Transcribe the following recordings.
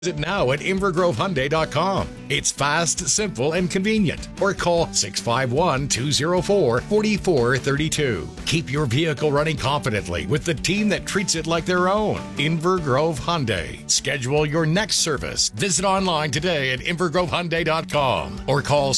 Visit now at invergrovehyundai.com. It's fast, simple, and convenient. Or call 651-204-4432. Keep your vehicle running confidently with the team that treats it like their own. Invergrove Hyundai. Schedule your next service. Visit online today at invergrovehyundai.com or call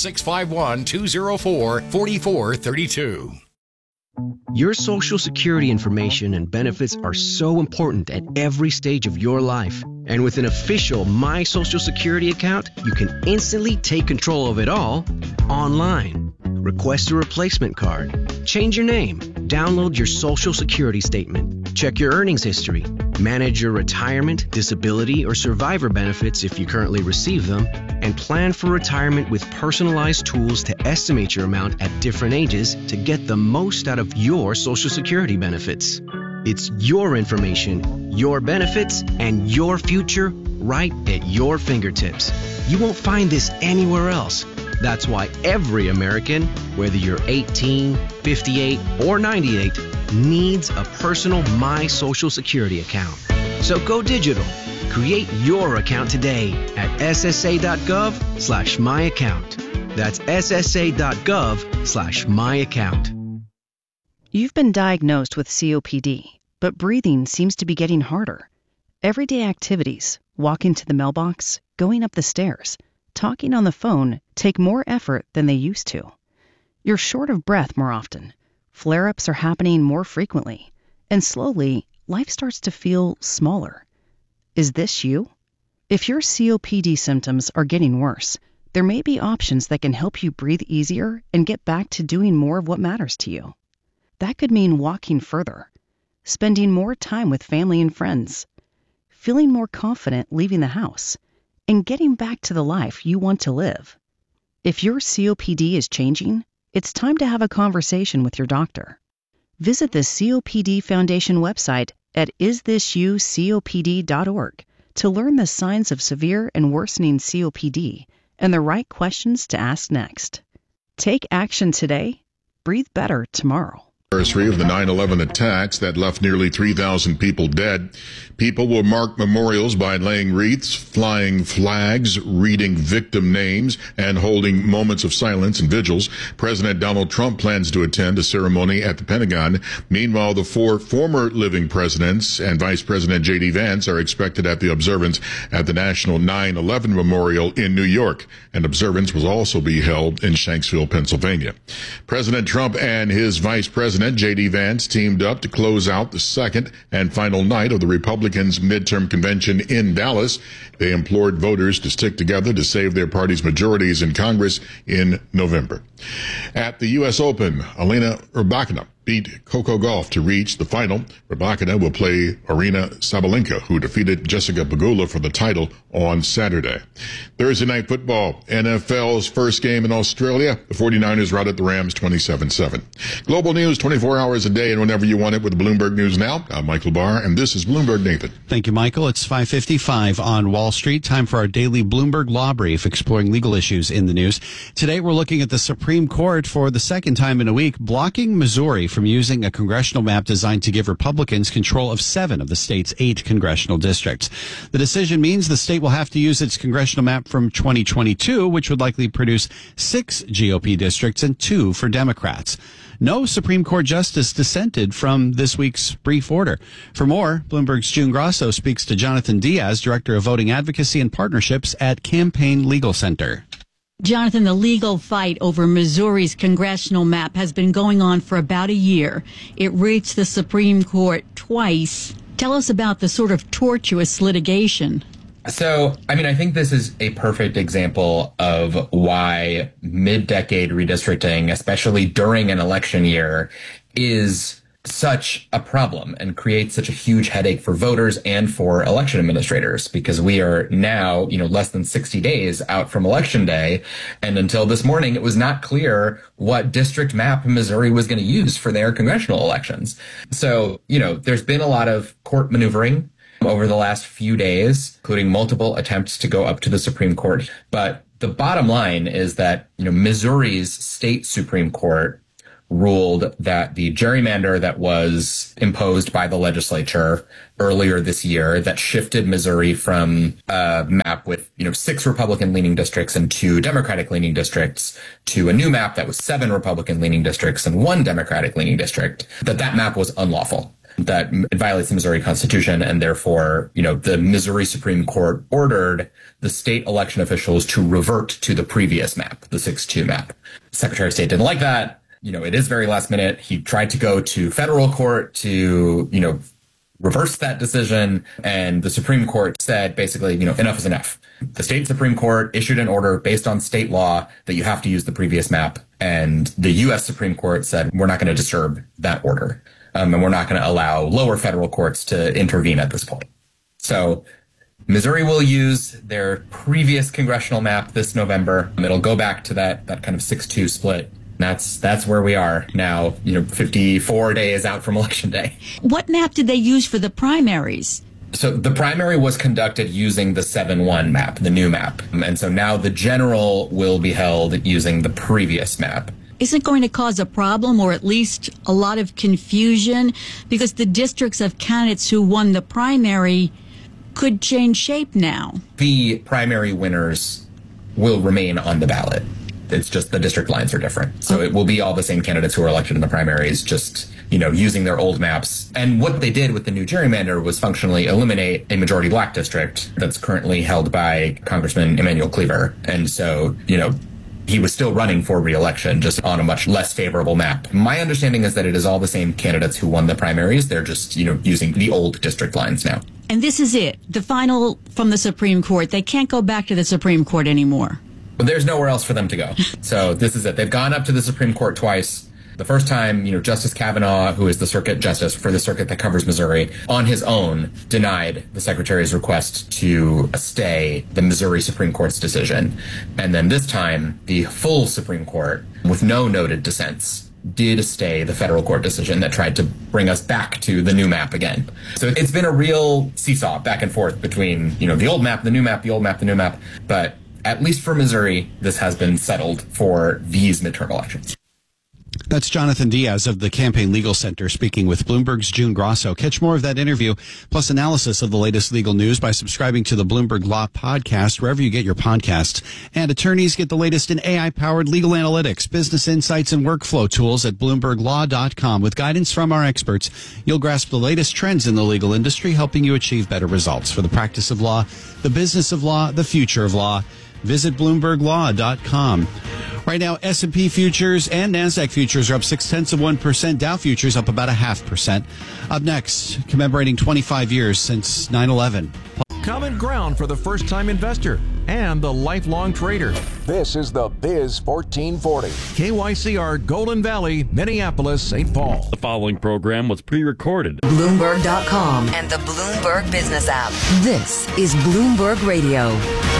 651-204-4432. Your Social Security information and benefits are so important at every stage of your life. And with an official My Social Security account, you can instantly take control of it all online. Request a replacement card, change your name, download your Social Security statement, check your earnings history, manage your retirement, disability, or survivor benefits if you currently receive them, and plan for retirement with personalized tools to estimate your amount at different ages to get the most out of your Social Security benefits. It's your information, your benefits, and your future right at your fingertips. You won't find this anywhere else. That's why every American, whether you're 18, 58, or 98, needs a personal My Social Security account. So go digital. Create your account today at ssa.gov/myaccount. That's ssa.gov/myaccount. You've been diagnosed with COPD, but breathing seems to be getting harder. Everyday activities, walking to the mailbox, going up the stairs, talking on the phone take more effort than they used to. You're short of breath more often. Flare-ups are happening more frequently. And slowly, life starts to feel smaller. Is this you? If your COPD symptoms are getting worse, there may be options that can help you breathe easier and get back to doing more of what matters to you. That could mean walking further, spending more time with family and friends, feeling more confident leaving the house, and getting back to the life you want to live. If your COPD is changing, it's time to have a conversation with your doctor. Visit the COPD Foundation website at isthisyoucopd.org to learn the signs of severe and worsening COPD and the right questions to ask next. Take action today. Breathe better tomorrow. Anniversary of the 9/11 attacks that left nearly 3,000 people dead. People will mark memorials by laying wreaths, flying flags, reading victim names, and holding moments of silence and vigils. President Donald Trump plans to attend a ceremony at the Pentagon. Meanwhile, the 4 former living presidents and Vice President J.D. Vance are expected at the observance at the National 9/11 Memorial in New York. An observance will also be held in Shanksville, Pennsylvania. President Trump and his Vice President J.D. Vance teamed up to close out the second and final night of the Republicans' midterm convention in Dallas. They implored voters to stick together to save their party's majorities in Congress in November. At the U.S. Open, Elena Rybakina beat Coco Gauff to reach the final. Rybakina will play Aryna Sabalenka, who defeated Jessica Pegula for the title on Saturday. Thursday night football, NFL's first game in Australia. The 49ers routed the Rams 27-7. Global news 24 hours a day and whenever you want it with Bloomberg News Now. I'm Michael Barr, and this is Bloomberg Nathan. Thank you, Michael. It's 5:55 on Wall Street. Time for our daily Bloomberg Law Brief, exploring legal issues in the news. Today, we're looking at the Supreme Court for the second time in a week, blocking Missouri from using a congressional map designed to give Republicans control of 7 of the state's 8 congressional districts. The decision means the state will have to use its congressional map from 2022, which would likely produce 6 GOP districts and 2 for Democrats. No Supreme Court justice dissented from this week's brief order. For more, Bloomberg's June Grosso speaks to Jonathan Diaz, Director of Voting Advocacy and Partnerships at Campaign Legal Center. Jonathan, the legal fight over Missouri's congressional map has been going on for about a year. It reached the Supreme Court twice. Tell us about the sort of tortuous litigation. So, I think this is a perfect example of why mid-decade redistricting, especially during an election year, is such a problem and creates such a huge headache for voters and for election administrators, because we are now, less than 60 days out from Election Day. And until this morning, it was not clear what district map Missouri was going to use for their congressional elections. So, there's been a lot of court maneuvering over the last few days, including multiple attempts to go up to the Supreme Court. But the bottom line is that, Missouri's state Supreme Court ruled that the gerrymander that was imposed by the legislature earlier this year that shifted Missouri from a map with, 6 Republican-leaning districts and 2 Democratic-leaning districts to a new map that was 7 Republican-leaning districts and 1 Democratic-leaning district, that map was unlawful. That it violates the Missouri Constitution, and therefore, the Missouri Supreme Court ordered the state election officials to revert to the previous map, the 6-2 map. The Secretary of State didn't like that. It is very last minute. He tried to go to federal court to, reverse that decision. And the Supreme Court said basically, enough is enough. The state Supreme Court issued an order based on state law that you have to use the previous map. And the U.S. Supreme Court said, we're not going to disturb that order. And we're not going to allow lower federal courts to intervene at this point. So Missouri will use their previous congressional map this November. It'll go back to that kind of 6-2 split. That's where we are now, 54 days out from Election Day. What map did they use for the primaries? So the primary was conducted using the 7-1 map, the new map. And so now the general will be held using the previous map. Isn't it going to cause a problem, or at least a lot of confusion? Because the districts of candidates who won the primary could change shape now. The primary winners will remain on the ballot. It's just the district lines are different. So it will be all the same candidates who are elected in the primaries, just, using their old maps. And what they did with the new gerrymander was functionally eliminate a majority black district that's currently held by Congressman Emanuel Cleaver. And so, he was still running for re-election, just on a much less favorable map. My understanding is that it is all the same candidates who won the primaries. They're just, using the old district lines now. And this is it, the final from the Supreme Court. They can't go back to the Supreme Court anymore. But there's nowhere else for them to go. So this is it. They've gone up to the Supreme Court twice. The first time, Justice Kavanaugh, who is the circuit justice for the circuit that covers Missouri, on his own denied the Secretary's request to stay the Missouri Supreme Court's decision. And then this time, the full Supreme Court, with no noted dissents, did stay the federal court decision that tried to bring us back to the new map again. So it's been a real seesaw back and forth between, the old map, the new map, the old map, the new map. But at least for Missouri, this has been settled for these midterm elections. That's Jonathan Diaz of the Campaign Legal Center speaking with Bloomberg's June Grosso. Catch more of that interview, plus analysis of the latest legal news by subscribing to the Bloomberg Law Podcast, wherever you get your podcasts. And attorneys get the latest in AI-powered legal analytics, business insights, and workflow tools at BloombergLaw.com. With guidance from our experts, you'll grasp the latest trends in the legal industry, helping you achieve better results for the practice of law, the business of law, the future of law. Visit BloombergLaw.com. Right now, S&P futures and NASDAQ futures are up 0.6%. Dow futures up about 0.5%. Up next, commemorating 25 years since 9/11. Common ground for the first-time investor and the lifelong trader. This is the Biz 1440. KYCR, Golden Valley, Minneapolis, St. Paul. The following program was pre-recorded. Bloomberg.com and the Bloomberg Business app. This is Bloomberg Radio.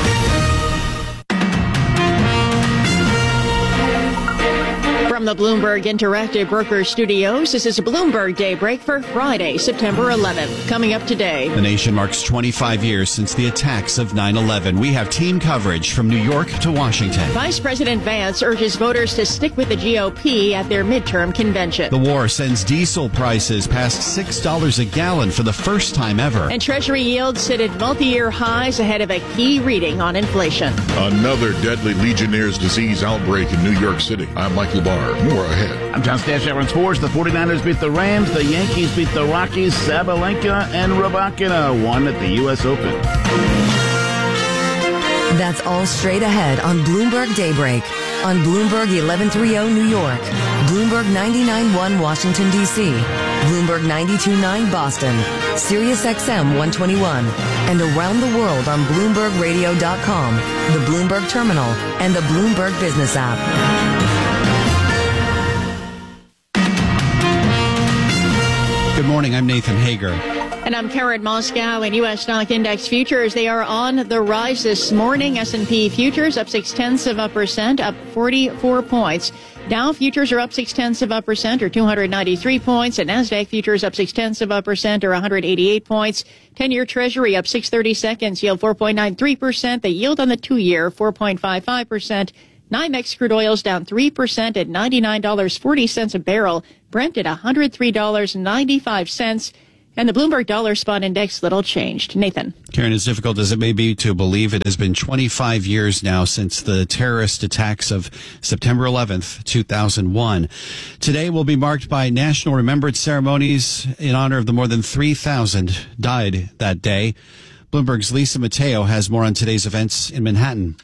From the Bloomberg Interactive Brokers Studios, this is a Bloomberg Daybreak for Friday, September 11th. Coming up today. The nation marks 25 years since the attacks of 9/11. We have team coverage from New York to Washington. Vice President Vance urges voters to stick with the GOP at their midterm convention. The war sends diesel prices past $6 a gallon for the first time ever. And Treasury yields sit at multi-year highs ahead of a key reading on inflation. Another deadly Legionnaire's disease outbreak in New York City. I'm Michael Barr. More ahead. I'm John Stashower in sports. The 49ers beat the Rams. The Yankees beat the Rockies. Sabalenka and Rybakina won at the U.S. Open. That's all straight ahead on Bloomberg Daybreak. On Bloomberg 1130 New York. Bloomberg 99.1 Washington, D.C. Bloomberg 92.9 Boston. Sirius XM 121. And around the world on BloombergRadio.com, the Bloomberg Terminal, and the Bloomberg Business app. Good morning, I'm Nathan Hager. And I'm Karen Moscow. In U.S. stock index futures, they are on the rise this morning. S&P futures up 0.6%, up 44 points. Dow futures are up 0.6%, or 293 points. And NASDAQ futures up 0.6%, or 188 points. 10-year Treasury up 6/32, yield 4.93%. The yield on the 2-year, 4.55%. NYMEX crude oil's down 3% at $99.40 a barrel. Brent at $103.95. And the Bloomberg Dollar Spot Index, little changed. Nathan. Karen, as difficult as it may be to believe, it has been 25 years now since the terrorist attacks of September 11th, 2001. Today will be marked by national remembrance ceremonies in honor of the more than 3,000 died that day. Bloomberg's Lisa Mateo has more on today's events in Manhattan.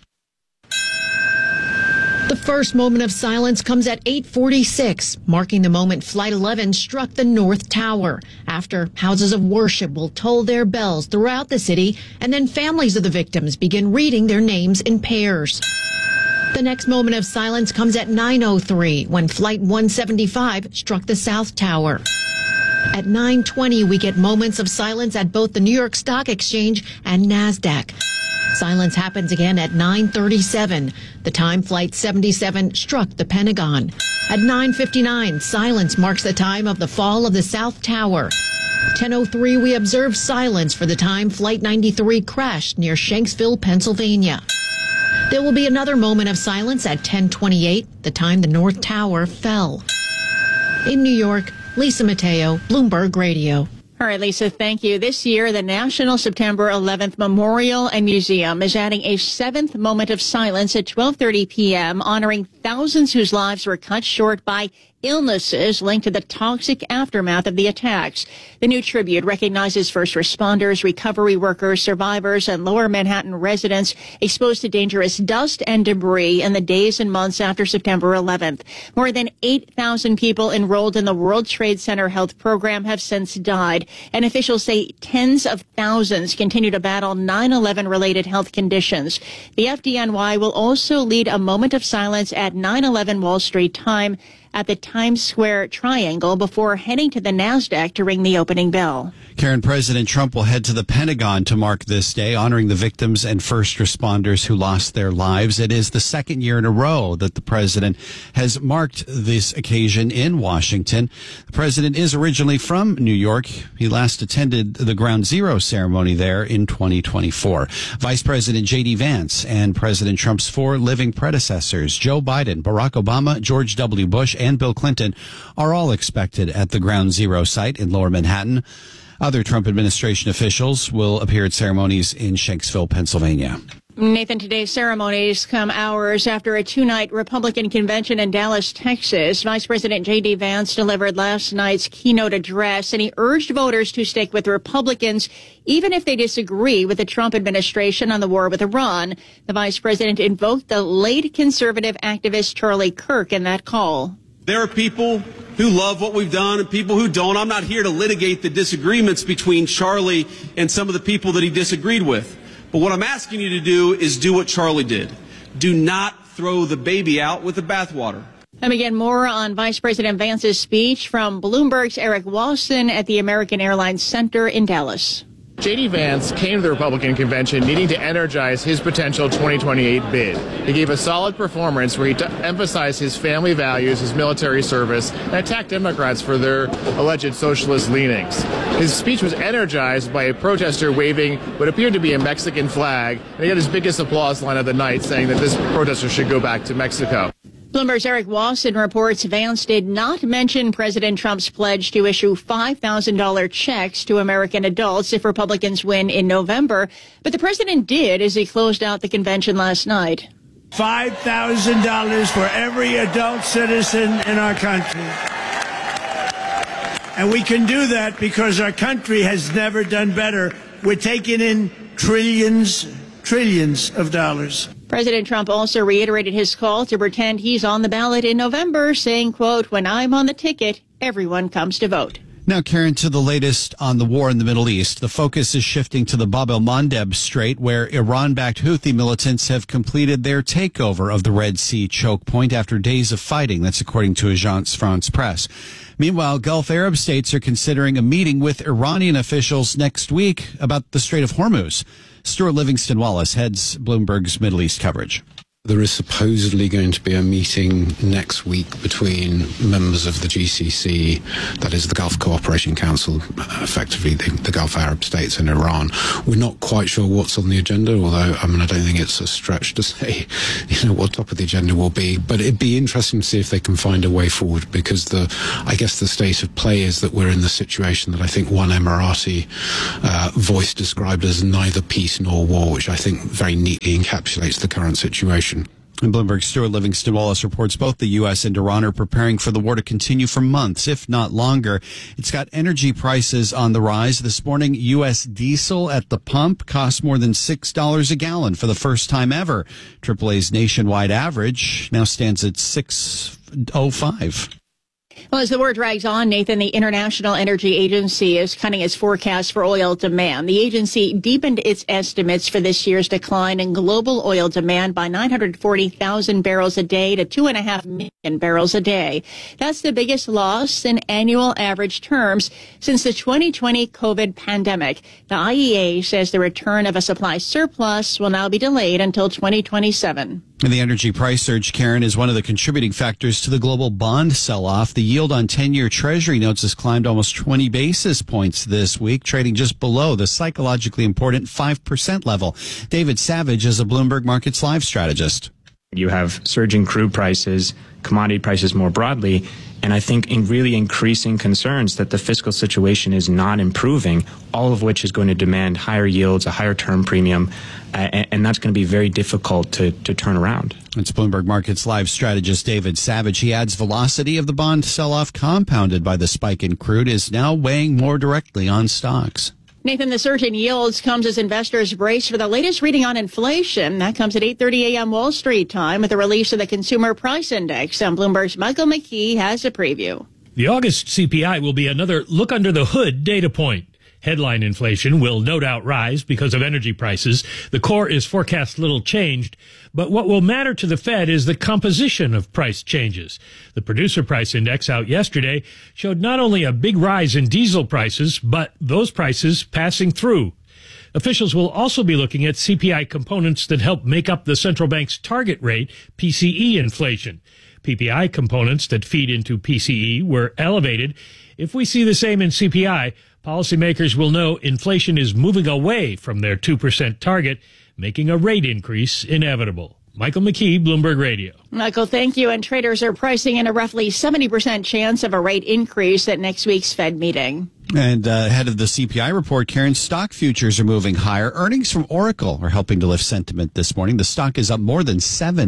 The first moment of silence comes at 8:46, marking the moment Flight 11 struck the North Tower. After houses of worship will toll their bells throughout the city, and then families of the victims begin reading their names in pairs. The next moment of silence comes at 9:03 when Flight 175 struck the South Tower. At 9:20, we get moments of silence at both the New York Stock Exchange and NASDAQ. Silence happens again at 9:37, the time Flight 77 struck the Pentagon. At 9:59, silence marks the time of the fall of the South Tower. 10:03, we observe silence for the time Flight 93 crashed near Shanksville, Pennsylvania. There will be another moment of silence at 10:28, the time the North Tower fell. In New York, Lisa Mateo, Bloomberg Radio. All right, Lisa, thank you. This year, the National September 11th Memorial and Museum is adding a 7th moment of silence at 12:30 p.m., honoring thousands whose lives were cut short by illnesses linked to the toxic aftermath of the attacks. The new tribute recognizes first responders, recovery workers, survivors, and lower Manhattan residents exposed to dangerous dust and debris in the days and months after September 11th. More than 8,000 people enrolled in the World Trade Center Health Program have since died, and officials say tens of thousands continue to battle 9/11-related health conditions. The FDNY will also lead a moment of silence at 9/11 Wall Street time at the Times Square Triangle before heading to the NASDAQ to ring the opening bell. Karen, President Trump will head to the Pentagon to mark this day, honoring the victims and first responders who lost their lives. It is the second year in a row that the president has marked this occasion in Washington. The president is originally from New York. He last attended the Ground Zero ceremony there in 2024. Vice President J.D. Vance and President Trump's four living predecessors, Joe Biden, Barack Obama, George W. Bush, and Bill Clinton, are all expected at the Ground Zero site in Lower Manhattan. Other Trump administration officials will appear at ceremonies in Shanksville, Pennsylvania. Nathan, today's ceremonies come hours after a two-night Republican convention in Dallas, Texas. Vice President J.D. Vance delivered last night's keynote address, and he urged voters to stick with Republicans, even if they disagree with the Trump administration on the war with Iran. The vice president invoked the late conservative activist Charlie Kirk in that call. There are people who love what we've done and people who don't. I'm not here to litigate the disagreements between Charlie and some of the people that he disagreed with. But what I'm asking you to do is do what Charlie did. Do not throw the baby out with the bathwater. And again, more on Vice President Vance's speech from Bloomberg's Eric Walson at the American Airlines Center in Dallas. J.D. Vance came to the Republican convention needing to energize his potential 2028 bid. He gave a solid performance where he emphasized his family values, his military service, and attacked Democrats for their alleged socialist leanings. His speech was energized by a protester waving what appeared to be a Mexican flag, and he got his biggest applause line of the night, saying that this protester should go back to Mexico. Bloomberg's Eric Walson reports Vance did not mention President Trump's pledge to issue $5,000 checks to American adults if Republicans win in November, but the president did as he closed out the convention last night. $5,000 for every adult citizen in our country. And we can do that because our country has never done better. We're taking in trillions of dollars. President Trump also reiterated his call to pretend he's on the ballot in November, saying, quote, "When I'm on the ticket, everyone comes to vote." Now, Karen, to the latest on the war in the Middle East. The focus is shifting to the Bab el-Mandeb Strait, where Iran-backed Houthi militants have completed their takeover of the Red Sea choke point after days of fighting. That's according to Agence France Presse. Meanwhile, Gulf Arab states are considering a meeting with Iranian officials next week about the Strait of Hormuz. Stuart Livingston Wallace heads Bloomberg's Middle East coverage. There is supposedly going to be a meeting next week between members of the GCC, that is the Gulf Cooperation Council, effectively the Gulf Arab states and Iran. We're not quite sure what's on the agenda, although, I don't think it's a stretch to say, what top of the agenda will be. But it'd be interesting to see if they can find a way forward, because I guess the state of play is that we're in the situation that I think one Emirati voice described as neither peace nor war, which I think very neatly encapsulates the current situation. And Bloomberg's Stuart Livingston Wallace reports both the U.S. and Iran are preparing for the war to continue for months, if not longer. It's got energy prices on the rise. This morning, U.S. diesel at the pump cost more than $6 a gallon for the first time ever. AAA's nationwide average now stands at $6.05. Well, as the war drags on, Nathan, the International Energy Agency is cutting its forecast for oil demand. The agency deepened its estimates for this year's decline in global oil demand by 940,000 barrels a day to 2.5 million barrels a day. That's the biggest loss in annual average terms since the 2020 COVID pandemic. The IEA says the return of a supply surplus will now be delayed until 2027. And the energy price surge, Karen, is one of the contributing factors to the global bond sell-off. The yield on 10-year Treasury notes has climbed almost 20 basis points this week, trading just below the psychologically important 5% level. David Savage is a Bloomberg Markets Live strategist. You have surging crude prices, commodity prices more broadly, and I think in really increasing concerns that the fiscal situation is not improving, all of which is going to demand higher yields, a higher term premium, and that's going to be very difficult to turn around. It's Bloomberg Markets Live strategist David Savage. He adds velocity of the bond sell-off, compounded by the spike in crude, is now weighing more directly on stocks. Nathan, the surge in yields comes as investors brace for the latest reading on inflation. That comes at 8:30 a.m. Wall Street time with the release of the Consumer Price Index. And Bloomberg's Michael McKee has a preview. The August CPI will be another look under the hood data point. Headline inflation will no doubt rise because of energy prices. The core is forecast little changed, but what will matter to the Fed is the composition of price changes. The Producer Price Index out yesterday showed not only a big rise in diesel prices, but those prices passing through. Officials will also be looking at CPI components that help make up the central bank's target rate, PCE inflation. PPI components that feed into PCE were elevated. If we see the same in CPI, policymakers will know inflation is moving away from their 2% target, making a rate increase inevitable. Michael McKee, Bloomberg Radio. Michael, thank you. And traders are pricing in a roughly 70% chance of a rate increase at next week's Fed meeting. And ahead of the CPI report, Karen, stock futures are moving higher. Earnings from Oracle are helping to lift sentiment this morning. The stock is up more than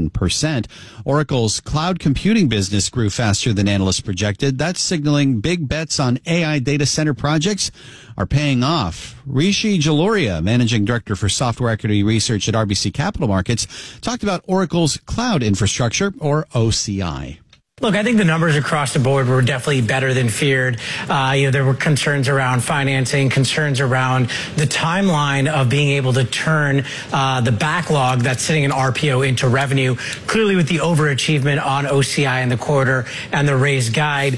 7%. Oracle's cloud computing business grew faster than analysts projected. That's signaling big bets on AI data center projects are paying off. Rishi Jaluria, managing director for software equity research at RBC Capital Markets, talked about Oracle's cloud infrastructure, or OCI. Look, I think the numbers across the board were definitely better than feared. There were concerns around financing, concerns around the timeline of being able to turn the backlog that's sitting in RPO into revenue. Clearly, with the overachievement on OCI in the quarter and the raised guide,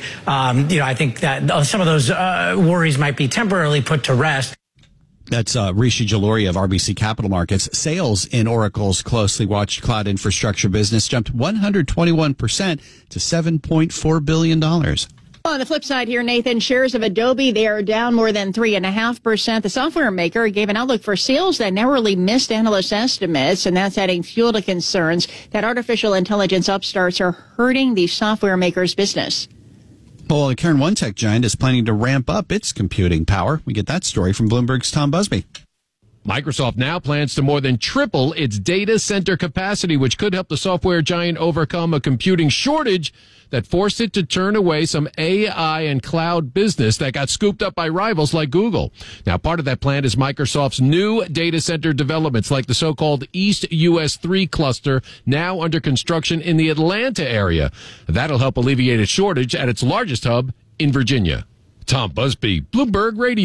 I think that some of those worries might be temporarily put to rest. That's Rishi Jaluria of RBC Capital Markets. Sales in Oracle's closely watched cloud infrastructure business jumped 121% to $7.4 billion. On the flip side here, Nathan, shares of Adobe, they are down more than 3.5%. The software maker gave an outlook for sales that narrowly missed analyst estimates, and that's adding fuel to concerns that artificial intelligence upstarts are hurting the software maker's business. Well, the Karen, one tech giant is planning to ramp up its computing power. We get that story from Bloomberg's Tom Busby. Microsoft now plans to more than triple its data center capacity, which could help the software giant overcome a computing shortage that forced it to turn away some AI and cloud business that got scooped up by rivals like Google. Now, part of that plan is Microsoft's new data center developments, like the so-called East US 3 cluster, now under construction in the Atlanta area. That'll help alleviate its shortage at its largest hub in Virginia. Tom Busby, Bloomberg Radio.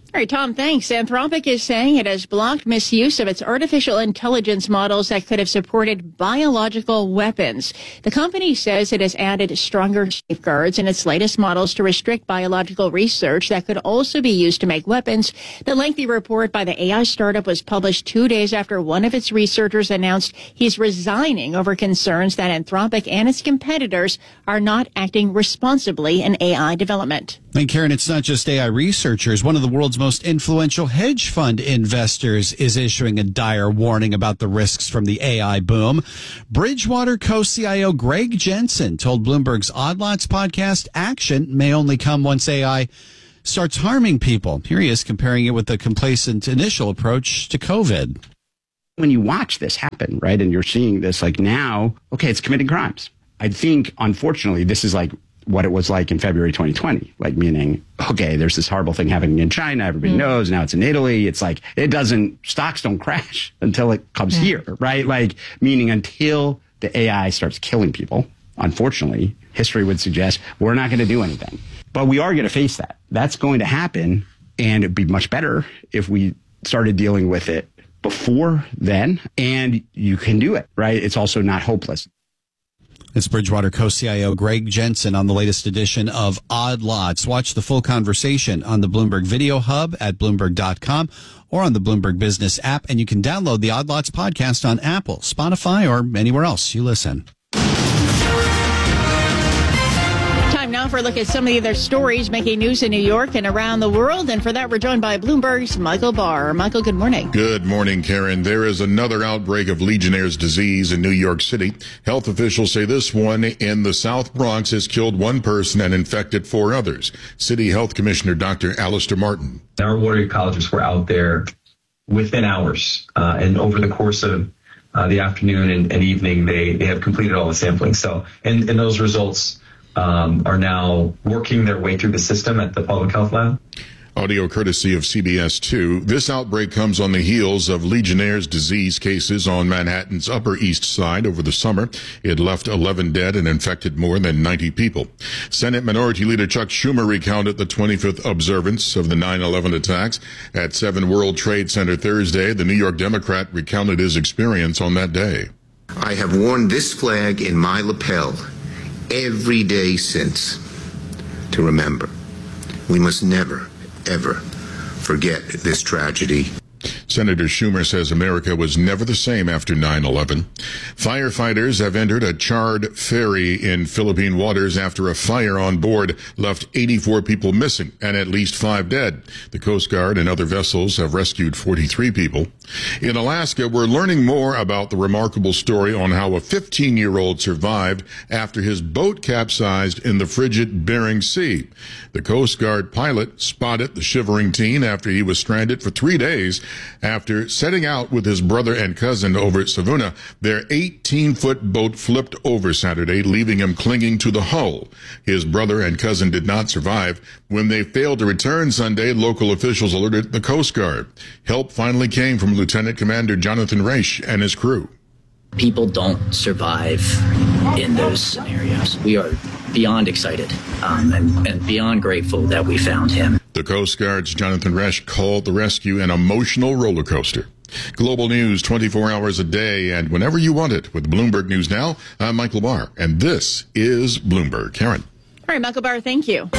All right, Tom, thanks. Anthropic is saying it has blocked misuse of its artificial intelligence models that could have supported biological weapons. The company says it has added stronger safeguards in its latest models to restrict biological research that could also be used to make weapons. The lengthy report by the AI startup was published 2 days after one of its researchers announced he's resigning over concerns that Anthropic and its competitors are not acting responsibly in AI development. And Karen, it's not just AI researchers. One of the world's most influential hedge fund investors is issuing a dire warning about the risks from the AI boom. Bridgewater co-CIO Greg Jensen told Bloomberg's Odd Lots podcast action may only come once AI starts harming people. Here he is comparing it with the complacent initial approach to COVID. When you watch this happen, right, and you're seeing this like now, okay, it's committing crimes. I think, unfortunately, this is like what it was like in February 2020, like meaning, okay, there's this horrible thing happening in China. Everybody knows. Now it's in Italy. It's like stocks don't crash until it comes here, right? Like meaning until the AI starts killing people. Unfortunately, history would suggest we're not going to do anything. But we are going to face that. That's going to happen. And it'd be much better if we started dealing with it before then. And you can do it, right? It's also not hopeless. It's Bridgewater co-CIO Greg Jensen on the latest edition of Odd Lots. Watch the full conversation on the Bloomberg Video Hub at Bloomberg.com or on the Bloomberg Business app. And you can download the Odd Lots podcast on Apple, Spotify, or anywhere else you listen. Time now for a look at some of the other stories making news in New York and around the world. And for that, we're joined by Bloomberg's Michael Barr. Michael, good morning. Good morning, Karen. There is another outbreak of Legionnaire's disease in New York City. Health officials say this one in the South Bronx has killed one person and infected 4 others. City Health Commissioner Dr. Alistair Martin. Our water ecologists were out there within hours, and over the course of the afternoon and evening, they have completed all the sampling. So, and those results are now working their way through the system at the public health lab. Audio courtesy of CBS 2. This outbreak comes on the heels of Legionnaire's disease cases on Manhattan's Upper East Side over the summer. It left 11 dead and infected more than 90 people. Senate Minority Leader Chuck Schumer recounted the 25th observance of the 9/11 attacks at 7 World Trade Center Thursday. The New York Democrat recounted his experience on that day. I have worn this flag in my lapel every day since to remember. We must never, ever forget this tragedy. Senator Schumer says America was never the same after 9/11. Firefighters have entered a charred ferry in Philippine waters after a fire on board left 84 people missing and at least 5 dead. The Coast Guard and other vessels have rescued 43 people. In Alaska, we're learning more about the remarkable story on how a 15-year-old survived after his boat capsized in the frigid Bering Sea. The Coast Guard pilot spotted the shivering teen after he was stranded for 3 days. After setting out with his brother and cousin over at Savuna, their 18-foot boat flipped over Saturday, leaving him clinging to the hull. His brother and cousin did not survive. When they failed to return Sunday, local officials alerted the Coast Guard. Help finally came from Lieutenant Commander Jonathan Reich and his crew. People don't survive in those scenarios. We are beyond excited and beyond grateful that we found him. The Coast Guard's Jonathan Resch called the rescue an emotional roller coaster. Global news 24 hours a day and whenever you want it with Bloomberg News Now. I'm Michael Barr, and this is Bloomberg. Karen. All right, Michael Barr, thank you.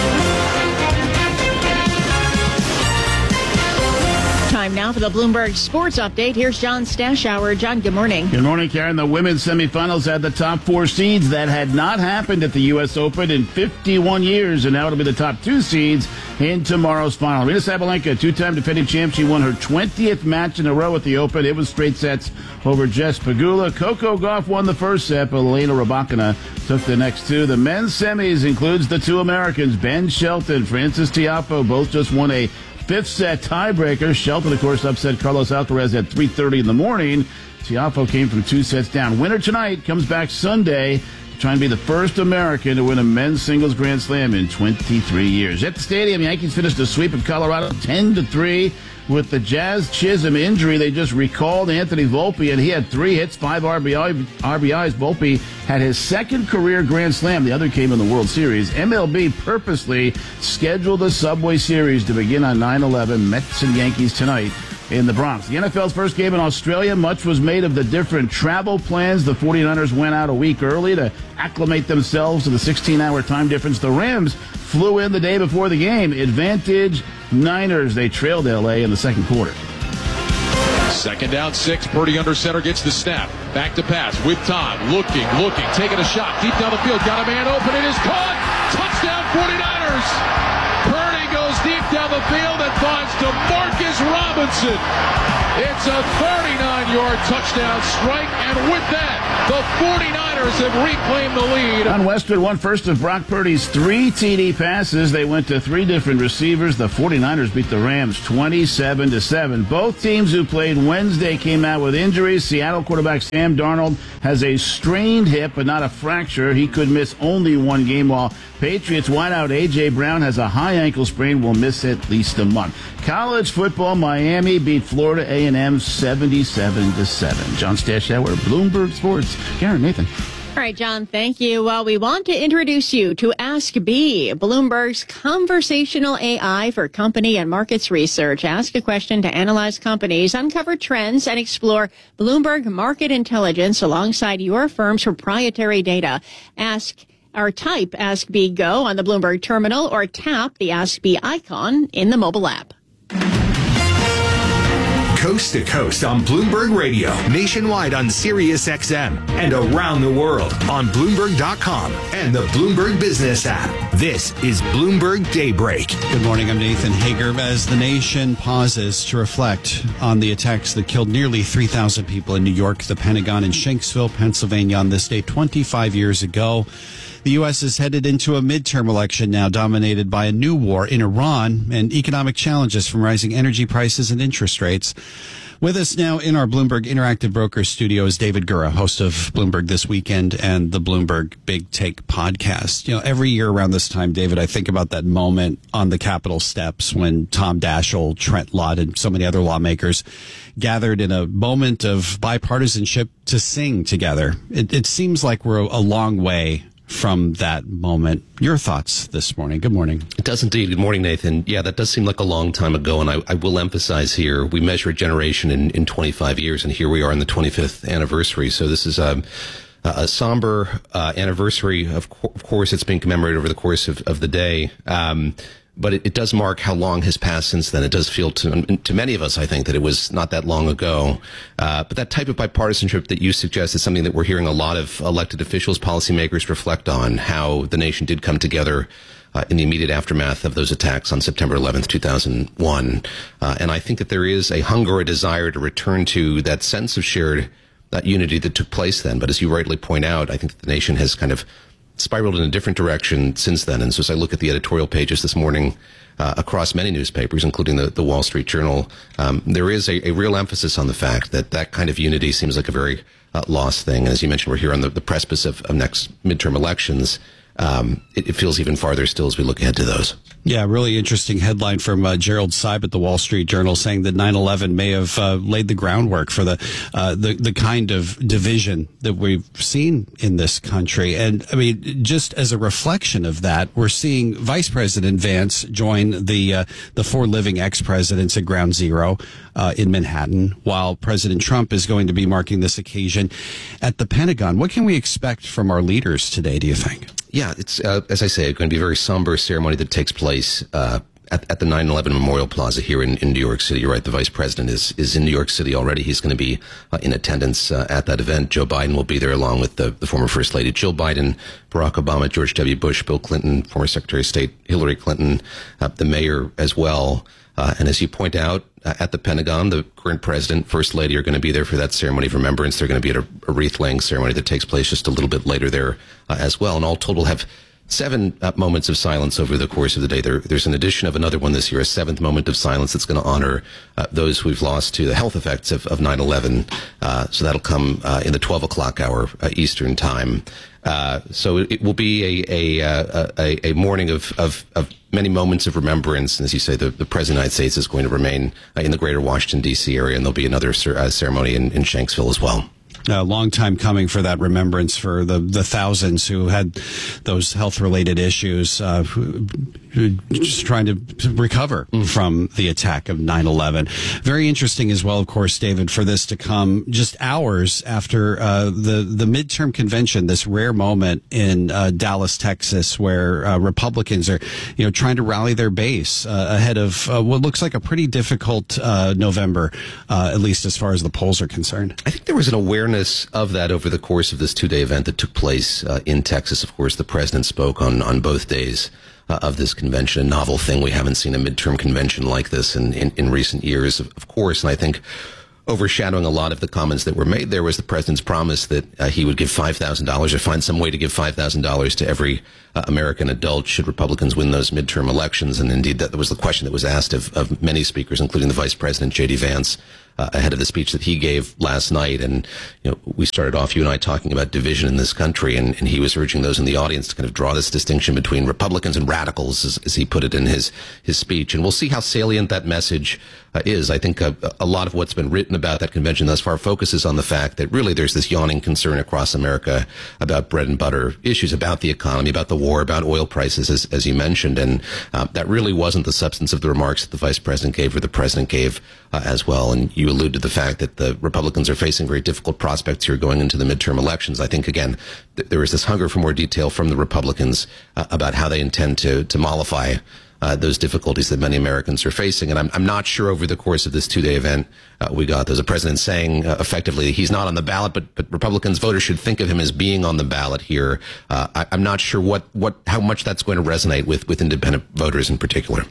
Time now for the Bloomberg Sports Update. Here's John Stashower. John, good morning. Good morning, Karen. The women's semifinals had the top 4 seeds. That had not happened at the U.S. Open in 51 years, and now it'll be the top 2 seeds in tomorrow's final. Rita Sabalenka, 2-time defending champ. She won her 20th match in a row at the Open. It was straight sets over Jess Pegula. Coco Gauff won the first set, but Elena Rybakina took the next 2. The men's semis includes the 2 Americans, Ben Shelton, Francis Tiafoe, both just won a 5th set tiebreaker. Shelton, of course, upset Carlos Alcaraz at 3:30 in the morning. Tiafoe came from 2 sets down. Winner tonight comes back Sunday trying to be the first American to win a men's singles Grand Slam in 23 years. At the stadium, Yankees finished a sweep of Colorado 10-3. With the Jazz Chisholm injury, they just recalled Anthony Volpe, and he had 3 hits, 5 RBIs. Volpe had his second career Grand Slam. The other came in the World Series. MLB purposely scheduled the Subway Series to begin on 9/11. Mets and Yankees tonight in the Bronx. The NFL's first game in Australia, much was made of the different travel plans. The 49ers went out a week early to acclimate themselves to the 16-hour time difference. The Rams flew in the day before the game. Advantage Niners. They trailed L.A. in the second quarter. Second down, 6. Purdy under center gets the snap. Back to pass with Todd. Looking, taking a shot. Deep down the field. Got a man open. It is caught. Touchdown 49ers. Purdy goes deep down the field and finds DeMarcus Robinson. It's a 39-yard touchdown strike. And with that, the 49ers have reclaimed the lead. John Westwood won first of Brock Purdy's 3 TD passes. They went to 3 different receivers. The 49ers beat the Rams 27-7. Both teams who played Wednesday came out with injuries. Seattle quarterback Sam Darnold has a strained hip but not a fracture. He could miss only 1 game, while Patriots wideout A.J. Brown has a high ankle sprain, will miss at least a month. College football, Miami beat Florida A&M 77-7. John Stashauer, Bloomberg Sports. Karen, Nathan. All right, John, thank you. Well, we want to introduce you to Ask B, Bloomberg's conversational AI for company and markets research. Ask a question to analyze companies, uncover trends, and explore Bloomberg market intelligence alongside your firm's proprietary data. Type Ask B Go on the Bloomberg terminal or tap the Ask B icon in the mobile app. Coast to coast on Bloomberg Radio, nationwide on Sirius XM, and around the world on Bloomberg.com and the Bloomberg Business app. This is Bloomberg Daybreak. Good morning, I'm Nathan Hager. As the nation pauses to reflect on the attacks that killed nearly 3,000 people in New York, the Pentagon, and Shanksville, Pennsylvania on this day 25 years ago, the U.S. is headed into a midterm election now dominated by a new war in Iran and economic challenges from rising energy prices and interest rates. With us now in our Bloomberg Interactive Brokers studio is David Gura, host of Bloomberg This Weekend and the Bloomberg Big Take podcast. You know, every year around this time, David, I think about that moment on the Capitol steps when Tom Daschle, Trent Lott, and so many other lawmakers gathered in a moment of bipartisanship to sing together. It seems like we're a long way from that moment. Your thoughts this morning? Good morning. It does indeed. Good morning, Nathan. Yeah, that does seem like a long time ago, and I will emphasize here, we measure a generation in 25 years, and here we are in the 25th anniversary. So this is a somber anniversary. Of course, it's being commemorated over the course of the day. But it does mark how long has passed since then. It does feel to many of us, I think, that it was not that long ago. But that type of bipartisanship that you suggest is something that we're hearing a lot of elected officials, policymakers reflect on, how the nation did come together in the immediate aftermath of those attacks on September 11th, 2001. And I think that there is a hunger, a desire to return to that sense of shared unity that took place then. But as you rightly point out, I think that the nation has kind of spiraled in a different direction since then. And so as I look at the editorial pages this morning across many newspapers, including the Wall Street Journal, there is a real emphasis on the fact that kind of unity seems like a very lost thing. And as you mentioned, we're here on the precipice of next midterm elections. It feels even farther still as we look ahead to those. Yeah, really interesting headline from Gerald Seib at the Wall Street Journal saying that 9/11 may have laid the groundwork for the kind of division that we've seen in this country. And I mean, just as a reflection of that, we're seeing Vice President Vance join the 4 living ex-presidents at Ground Zero in Manhattan, while President Trump is going to be marking this occasion at the Pentagon. What can we expect from our leaders today, do you think? Yeah, it's, as I say, going to be a very somber ceremony that takes place at the 9/11 Memorial Plaza here in New York City. You're right, the Vice President is in New York City already. He's going to be in attendance at that event. Joe Biden will be there along with the former First Lady Jill Biden, Barack Obama, George W. Bush, Bill Clinton, former Secretary of State Hillary Clinton, the mayor as well. And as you point out, at the Pentagon, the current president, First Lady are going to be there for that ceremony of remembrance. They're going to be at a wreath-laying ceremony that takes place just a little bit later there as well. And all total have 7 moments of silence over the course of the day. There's an addition of another one this year, a 7th moment of silence that's going to honor those we've lost to the health effects of 9/11. So that'll come in the 12 o'clock hour Eastern time. So it will be a morning of many moments of remembrance. And as you say, the President of the United States is going to remain in the greater Washington, D.C. area, and there'll be another ceremony in Shanksville as well. A long time coming for that remembrance for the thousands who had those health-related issues, just trying to recover from the attack of 9/11. Very interesting as well, of course, David, for this to come just hours after the midterm convention, this rare moment in Dallas, Texas, where Republicans are trying to rally their base ahead of what looks like a pretty difficult November, at least as far as the polls are concerned. I think there was an awareness of that over the course of this 2-day event that took place in Texas. Of course, the president spoke on both days of this convention, a novel thing. We haven't seen a midterm convention like this in recent years, of course. And I think overshadowing a lot of the comments that were made there was the president's promise that he would give $5,000 or find some way to give $5,000 to every American adult should Republicans win those midterm elections. And indeed, that was the question that was asked of many speakers, including the Vice President, J.D. Vance, ahead of the speech that he gave last night. And, we started off, you and I, talking about division in this country, and he was urging those in the audience to kind of draw this distinction between Republicans and radicals, as he put it in his speech. And we'll see how salient that message is. I think a lot of what's been written about that convention thus far focuses on the fact that really there's this yawning concern across America about bread and butter issues, about the economy, about the war, about oil prices, as you mentioned. And that really wasn't the substance of the remarks that the Vice President gave or the President gave as well. And you allude to the fact that the Republicans are facing very difficult prospects here going into the midterm elections. I think, again, there is this hunger for more detail from the Republicans about how they intend to mollify those difficulties that many Americans are facing. And I'm not sure over the course of this 2-day event we got there's a president saying effectively he's not on the ballot, but Republicans voters should think of him as being on the ballot here. I'm not sure how much that's going to resonate with independent voters in particular.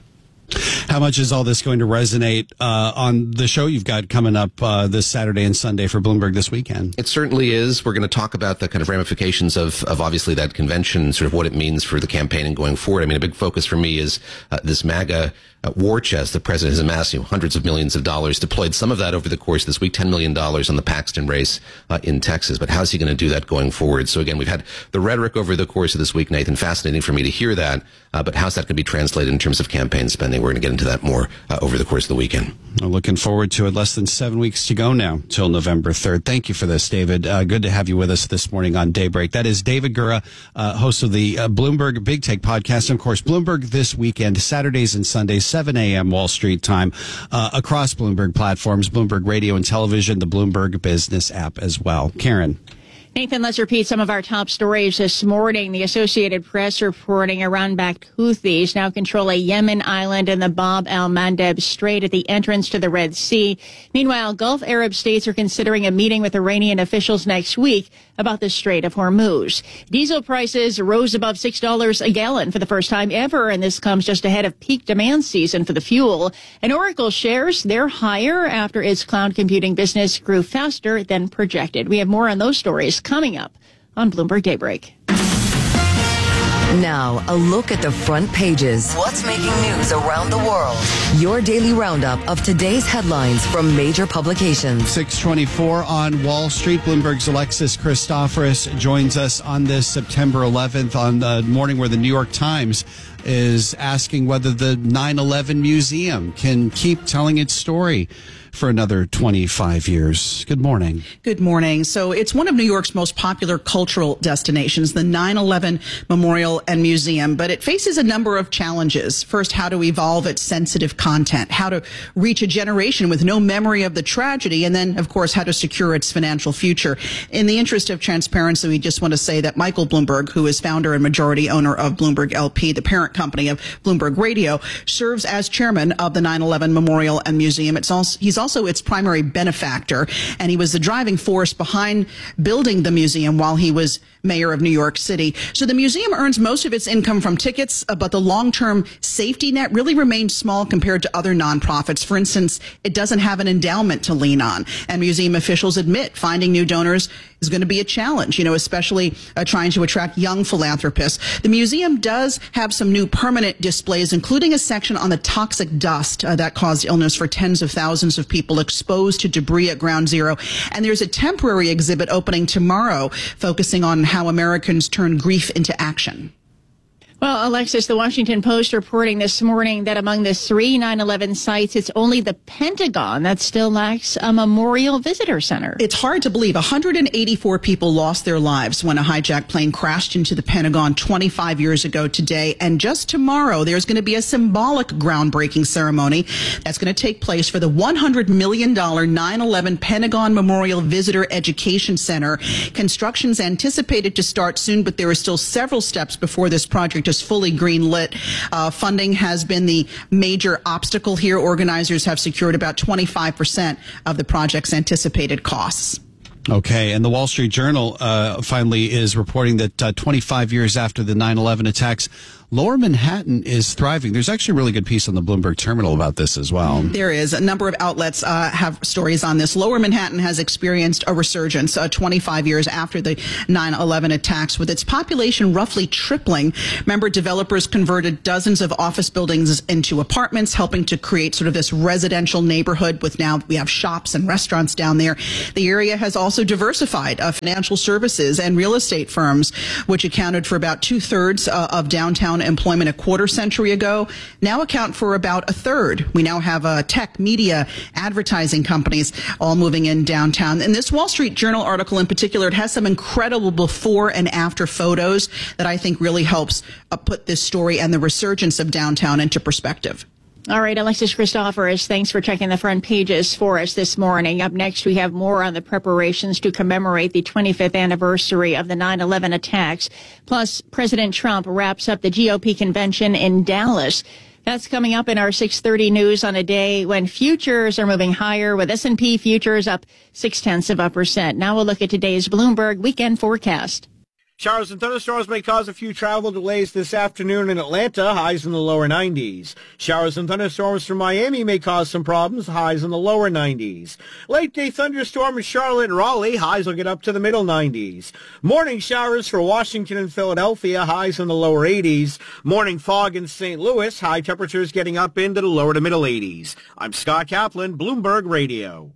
How much is all this going to resonate on the show you've got coming up this Saturday and Sunday for Bloomberg This Weekend? It certainly is. We're going to talk about the kind of ramifications of obviously that convention, sort of what it means for the campaigning going forward. I mean, a big focus for me is this MAGA war chest the president has amassed, hundreds of millions of dollars, deployed some of that over the course of this week, $10 million on the Paxton race in Texas. But how's he going to do that going forward? So again, we've had the rhetoric over the course of this week, Nathan. Fascinating for me to hear that. But how's that going to be translated in terms of campaign spending? We're going to get into that more over the course of the weekend. We're looking forward to it. Less than 7 weeks to go now till November 3rd. Thank you for this, David. Good to have you with us this morning on Daybreak. That is David Gura, host of the Bloomberg Big Take podcast. And of course, Bloomberg This Weekend, Saturdays and Sundays, 7 a.m. Wall Street time, across Bloomberg platforms, Bloomberg Radio and Television, the Bloomberg Business app as well. Karen. Nathan, let's repeat some of our top stories this morning. The Associated Press reporting Iran-backed Houthis now control a Yemen island in the Bab al-Mandeb Strait at the entrance to the Red Sea. Meanwhile, Gulf Arab states are considering a meeting with Iranian officials next week about the Strait of Hormuz. Diesel prices rose above $6 a gallon for the first time ever, and this comes just ahead of peak demand season for the fuel. And Oracle shares, they're higher after its cloud computing business grew faster than projected. We have more on those stories coming up on Bloomberg Daybreak. Now, a look at the front pages. What's making news around the world? Your daily roundup of today's headlines from major publications. 6:24 on Wall Street. Bloomberg's Alexis Christoforous joins us on this September 11th on the morning where the New York Times is asking whether the 9/11 Museum can keep telling its story for another 25 years. Good morning. Good morning. So it's one of New York's most popular cultural destinations, the 9/11 Memorial and Museum, but it faces a number of challenges. First, how to evolve its sensitive content, how to reach a generation with no memory of the tragedy, and then, of course, how to secure its financial future. In the interest of transparency, we just want to say that Michael Bloomberg, who is founder and majority owner of Bloomberg LP, the parent company of Bloomberg Radio, serves as chairman of the 9/11 Memorial and Museum. He's also its primary benefactor, and he was the driving force behind building the museum while he was mayor of New York City. So the museum earns most of its income from tickets, but the long-term safety net really remains small compared to other nonprofits. For instance, it doesn't have an endowment to lean on. And museum officials admit finding new donors is going to be a challenge, especially trying to attract young philanthropists. The museum does have some new permanent displays, including a section on the toxic dust that caused illness for tens of thousands of people exposed to debris at Ground Zero. And there's a temporary exhibit opening tomorrow focusing on how Americans turn grief into action. Well, Alexis, the Washington Post reporting this morning that among the 3 9/11 sites, it's only the Pentagon that still lacks a memorial visitor center. It's hard to believe 184 people lost their lives when a hijacked plane crashed into the Pentagon 25 years ago today. And just tomorrow, there's going to be a symbolic groundbreaking ceremony that's going to take place for the $100 million 9/11 Pentagon Memorial Visitor Education Center. Construction's anticipated to start soon, but there are still several steps before this project is fully greenlit. Funding has been the major obstacle here. Organizers have secured about 25% of the project's anticipated costs. Okay, and the Wall Street Journal finally is reporting that 25 years after the 9/11 attacks, Lower Manhattan is thriving. There's actually a really good piece on the Bloomberg Terminal about this as well. There is. A number of outlets have stories on this. Lower Manhattan has experienced a resurgence 25 years after the 9/11 attacks, with its population roughly tripling. Remember, developers converted dozens of office buildings into apartments, helping to create sort of this residential neighborhood with now we have shops and restaurants down there. The area has also diversified financial services and real estate firms, which accounted for about 2/3 of downtown employment a quarter century ago, now account for about 1/3. We now have tech, media, advertising companies all moving in downtown. And this Wall Street Journal article in particular, it has some incredible before and after photos that I think really helps put this story and the resurgence of downtown into perspective. All right, Alexis Christoforous, thanks for checking the front pages for us this morning. Up next, we have more on the preparations to commemorate the 25th anniversary of the 9/11 attacks. Plus, President Trump wraps up the GOP convention in Dallas. That's coming up in our 6:30 news on a day when futures are moving higher, with S&P futures up 0.6%. Now we'll look at today's Bloomberg weekend forecast. Showers and thunderstorms may cause a few travel delays this afternoon in Atlanta, highs in the lower 90s. Showers and thunderstorms from Miami may cause some problems, highs in the lower 90s. Late day thunderstorm in Charlotte and Raleigh, highs will get up to the middle 90s. Morning showers for Washington and Philadelphia, highs in the lower 80s. Morning fog in St. Louis, high temperatures getting up into the lower to middle 80s. I'm Scott Kaplan, Bloomberg Radio.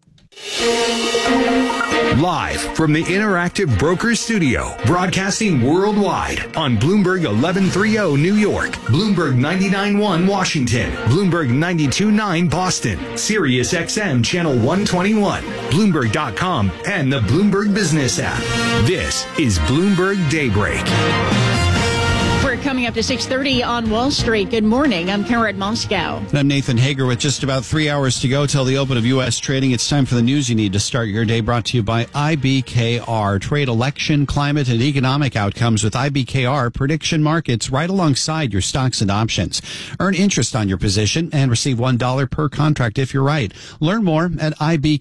Live from the Interactive Brokers Studio, broadcasting worldwide on Bloomberg 1130 New York, Bloomberg 99.1 Washington, Bloomberg 92.9 Boston, Sirius XM Channel 121, Bloomberg.com, and the Bloomberg Business app. This is Bloomberg Daybreak. We're coming up to 6:30 on Wall Street. Good morning. I'm Karen Moscow. And I'm Nathan Hager with just about 3 hours to go till the open of U.S. trading. It's time for the news you need to start your day, brought to you by IBKR. Trade election, climate, and economic outcomes with IBKR prediction markets right alongside your stocks and options. Earn interest on your position and receive $1 per contract if you're right. Learn more at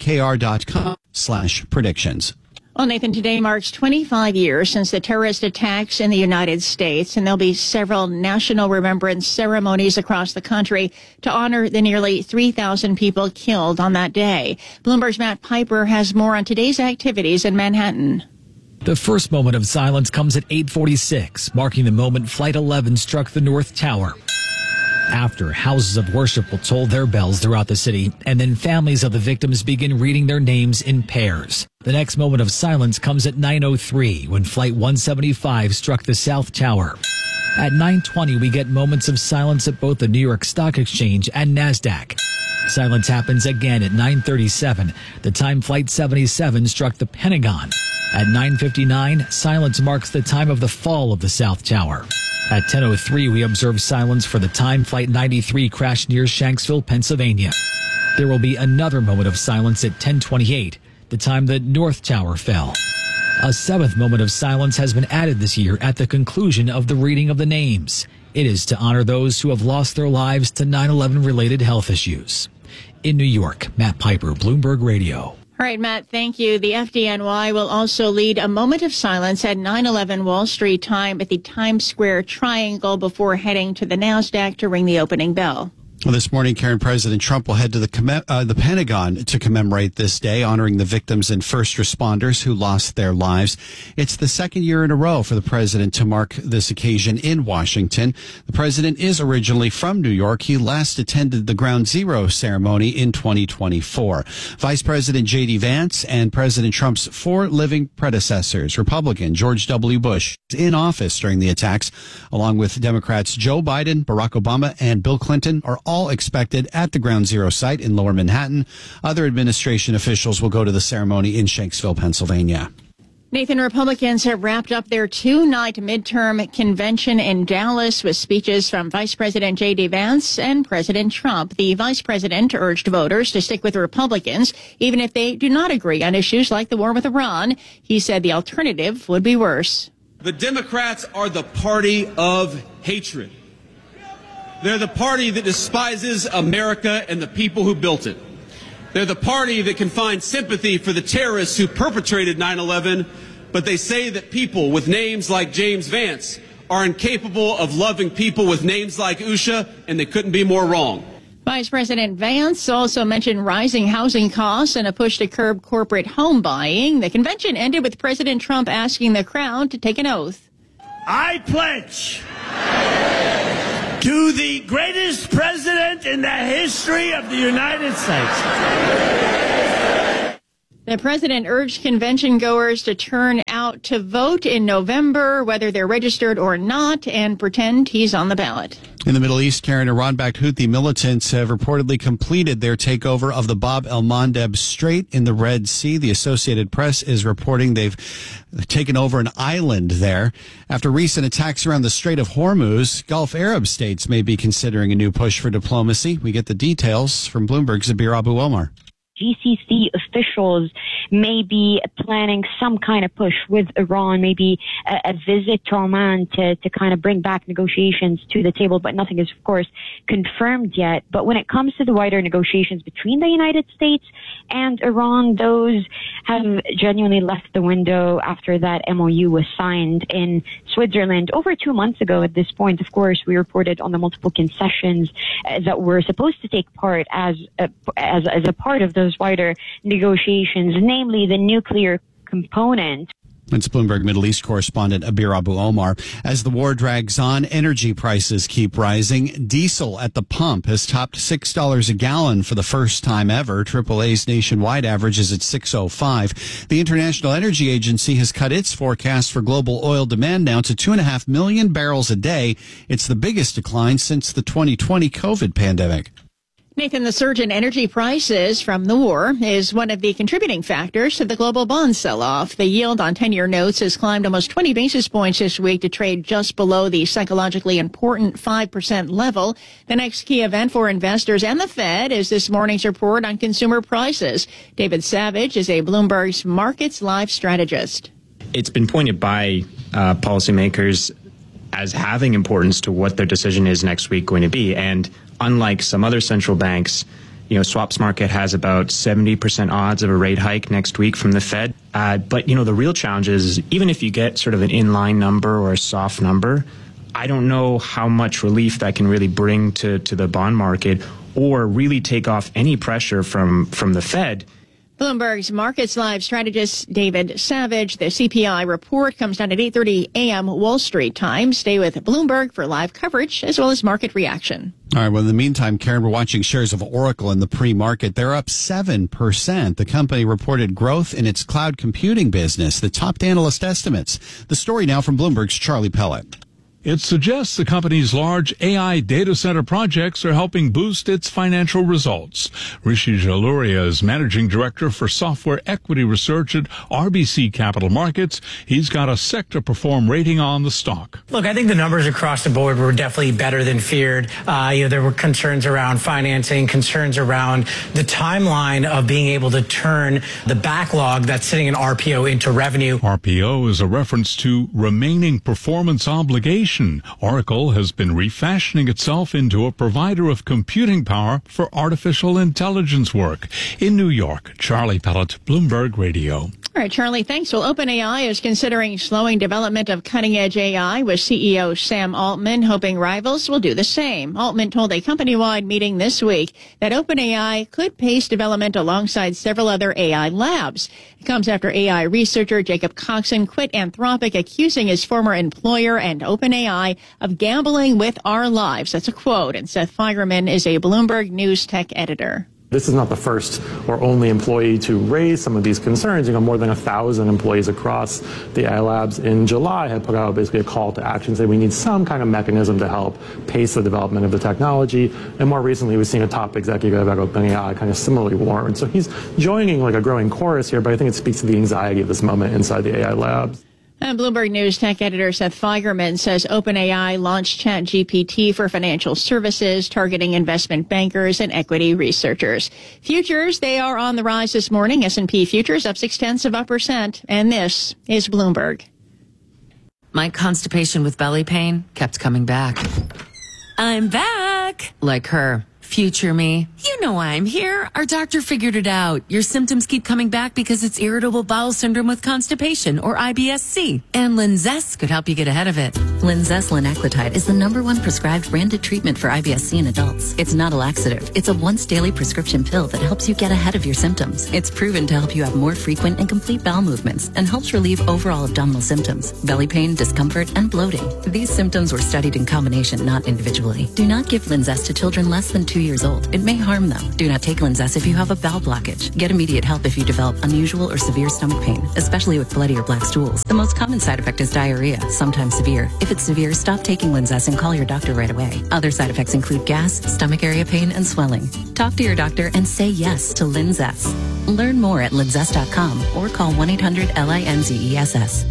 ibkr.com/predictions. Well, Nathan, today marks 25 years since the terrorist attacks in the United States, and there'll be several national remembrance ceremonies across the country to honor the nearly 3,000 people killed on that day. Bloomberg's Matt Piper has more on today's activities in Manhattan. The first moment of silence comes at 8:46, marking the moment Flight 11 struck the North Tower. After, houses of worship will toll their bells throughout the city, and then families of the victims begin reading their names in pairs. The next moment of silence comes at 9:03, when Flight 175 struck the South Tower. At 9:20, we get moments of silence at both the New York Stock Exchange and NASDAQ. Silence happens again at 9:37, the time Flight 77 struck the Pentagon. At 9:59, silence marks the time of the fall of the South Tower. At 10:03, we observe silence for the time Flight 93 crashed near Shanksville, Pennsylvania. There will be another moment of silence at 10:28, the time the North Tower fell. A seventh moment of silence has been added this year at the conclusion of the reading of the names. It is to honor those who have lost their lives to 9/11 related health issues. In New York, Matt Piper, Bloomberg Radio. All right, Matt, thank you. The FDNY will also lead a moment of silence at 9/11 Wall Street time at the Times Square Triangle before heading to the NASDAQ to ring the opening bell. Well, this morning, Karen, President Trump will head to the Pentagon to commemorate this day, honoring the victims and first responders who lost their lives. It's the second year in a row for the president to mark this occasion in Washington. The president is originally from New York. He last attended the Ground Zero ceremony in 2024. Vice President J.D. Vance and President Trump's four living predecessors, Republican George W. Bush, in office during the attacks, along with Democrats Joe Biden, Barack Obama, and Bill Clinton, are all expected at the Ground Zero site in Lower Manhattan. Other administration officials will go to the ceremony in Shanksville, Pennsylvania. Nathan, Republicans have wrapped up their two-night midterm convention in Dallas with speeches from Vice President J.D. Vance and President Trump. The vice president urged voters to stick with Republicans, even if they do not agree on issues like the war with Iran. He said the alternative would be worse. The Democrats are the party of hatred. They're the party that despises America and the people who built it. They're the party that can find sympathy for the terrorists who perpetrated 9/11, but they say that people with names like James Vance are incapable of loving people with names like Usha, and they couldn't be more wrong. Vice President Vance also mentioned rising housing costs and a push to curb corporate home buying. The convention ended with President Trump asking the crowd to take an oath. I pledge to the greatest president in the history of the United States. The president urged convention goers to turn out to vote in November, whether they're registered or not, and pretend he's on the ballot. In the Middle East, Karen, Iran-backed Houthi militants have reportedly completed their takeover of the Bab el-Mandeb Strait in the Red Sea. The Associated Press is reporting they've taken over an island there. After recent attacks around the Strait of Hormuz, Gulf Arab states may be considering a new push for diplomacy. We get the details from Bloomberg's Zabir Abu Omar. GCC officials may be planning some kind of push with Iran, maybe a visit to Oman to kind of bring back negotiations to the table, but nothing is, of course, confirmed yet. But when it comes to the wider negotiations between the United States and Iran, those have genuinely left the window after that MOU was signed in Switzerland over 2 months ago. At this point, of course, we reported on the multiple concessions that were supposed to take part as a part of those wider negotiations, namely the nuclear component. It's Bloomberg Middle East correspondent Abir Abu Omar. As the war drags on, energy prices keep rising. Diesel at the pump has topped $6 a gallon for the first time ever. AAA's nationwide average is at $6.05. The International Energy Agency has cut its forecast for global oil demand now to 2.5 million barrels a day. It's the biggest decline since the 2020 COVID pandemic. Nathan, the surge in energy prices from the war is one of the contributing factors to the global bond sell-off. The yield on 10-year notes has climbed almost 20 basis points this week to trade just below the psychologically important 5% level. The next key event for investors and the Fed is this morning's report on consumer prices. David Savage is a Bloomberg's Markets Live strategist. It's been pointed by policymakers as having importance to what their decision is next week going to be. And unlike some other central banks, swaps market has about 70% odds of a rate hike next week from the Fed. But the real challenge is even if you get sort of an inline number or a soft number, I don't know how much relief that can really bring to the bond market or really take off any pressure from the Fed. Bloomberg's Markets Live strategist David Savage. The CPI report comes down at 8:30 a.m. Wall Street time. Stay with Bloomberg for live coverage as well as market reaction. All right. Well, in the meantime, Karen, we're watching shares of Oracle in the pre-market. They're up 7%. The company reported growth in its cloud computing business, the top analyst estimates. The story now from Bloomberg's Charlie Pellet. It suggests the company's large AI data center projects are helping boost its financial results. Rishi Jaluria is managing director for software equity research at RBC Capital Markets. He's got a sector perform rating on the stock. Look, I think the numbers across the board were definitely better than feared. There were concerns around financing, concerns around the timeline of being able to turn the backlog that's sitting in RPO into revenue. RPO is a reference to remaining performance obligations. innovation. Oracle has been refashioning itself into a provider of computing power for artificial intelligence work. In New York, Charlie Pellet, Bloomberg Radio. All right, Charlie, thanks. Well, OpenAI is considering slowing development of cutting-edge AI, with CEO Sam Altman hoping rivals will do the same. Altman told a company-wide meeting this week that OpenAI could pace development alongside several other AI labs. It comes after AI researcher Jacob Coxon quit Anthropic, accusing his former employer and OpenAI of gambling with our lives. That's a quote. And Seth Feigerman is a Bloomberg News tech editor. This is not the first or only employee to raise some of these concerns. More than 1,000 employees across the AI labs in July had put out basically a call to action, saying we need some kind of mechanism to help pace the development of the technology. And more recently, we've seen a top executive at OpenAI kind of similarly warn. So he's joining like a growing chorus here, but I think it speaks to the anxiety of this moment inside the AI labs. And Bloomberg News tech editor Seth Feigerman says OpenAI launched ChatGPT for financial services, targeting investment bankers and equity researchers. Futures, they are on the rise this morning. S&P futures up 0.6%. And this is Bloomberg. My constipation with belly pain kept coming back. I'm back. Like her. Future me. You know why I'm here. Our doctor figured it out. Your symptoms keep coming back because it's irritable bowel syndrome with constipation, or IBS-C. And Linzess could help you get ahead of it. Linzess linaclotide is the #1 prescribed branded treatment for IBS-C in adults. It's not a laxative. It's a once daily prescription pill that helps you get ahead of your symptoms. It's proven to help you have more frequent and complete bowel movements and helps relieve overall abdominal symptoms, belly pain, discomfort, and bloating. These symptoms were studied in combination, not individually. Do not give Linzess to children less than 2 years old. It may harm them. Do not take Linzess if you have a bowel blockage. Get immediate help if you develop unusual or severe stomach pain, especially with bloody or black stools. The most common side effect is diarrhea, sometimes severe. If it's severe, stop taking Linzess and call your doctor right away. Other side effects include gas, stomach area pain, and swelling. Talk to your doctor and say yes to Linzess. Learn more at linzess.com or call 1-800-LINZESS.